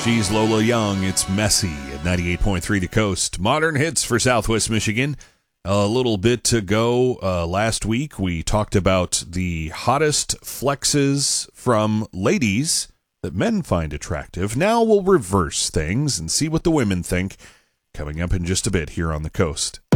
She's Lola Young. It's Messy at 98.3 The Coast. Modern hits for Southwest Michigan. A little bit to go. Last week, we talked about the hottest flexes from ladies that men find attractive. Now we'll reverse things and see what the women think. Coming up in just a bit here on The Coast.